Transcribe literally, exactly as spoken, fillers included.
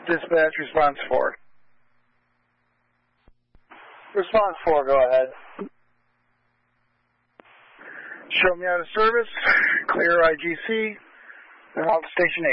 Dispatch, response four. Response four, go ahead. Show me out of service. Clear I G C. And out to station eight.